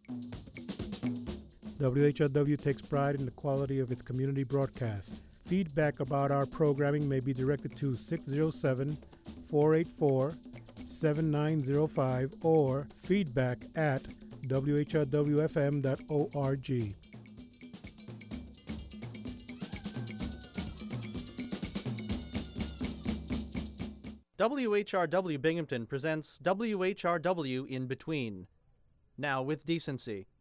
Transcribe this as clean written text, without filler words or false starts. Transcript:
WHRW takes pride in the quality of its community broadcast. Feedback about our programming may be directed to 607-484-7905 or feedback at whrwfm.org. WHRW Binghamton presents WHRW In Between. Now with decency.